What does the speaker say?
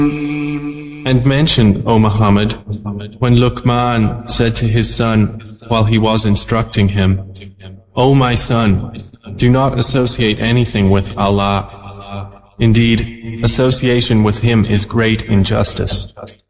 And mention, O Muhammad, when Luqman said to his son while he was instructing him, O my son, do not associate anything with Allah. Indeed, association with Him is great injustice.